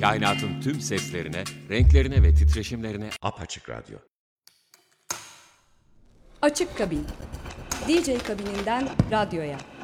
Kainatın tüm seslerine, renklerine ve titreşimlerine apaçık radyo. Açık Kabin. DJ kabininden radyoya.